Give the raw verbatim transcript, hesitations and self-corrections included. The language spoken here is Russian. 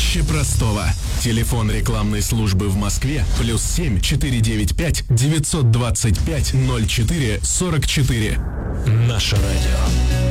проще простого. Телефон рекламной службы в Москве плюс семь четыре девять пять девятьсот двадцать пять ноль четыре сорок четыре. Наше радио.